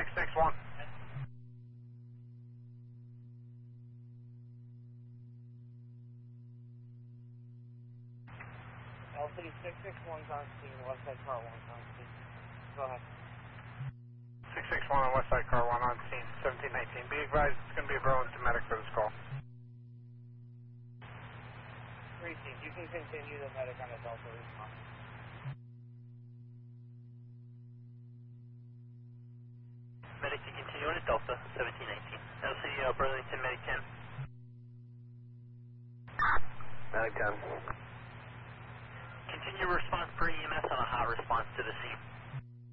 661. LCD 661's on scene, west side car 1's on scene. Go ahead. 661 on West Side Car 1 on scene, 1719. Be advised, it's going to be a Burlington medic for this call. Receive. You can continue the medic on a Delta response. Medic to continue on a Delta, 1719. LCD Burlington Medic 10. Medic 10. Continue response per EMS on a hot response to the scene.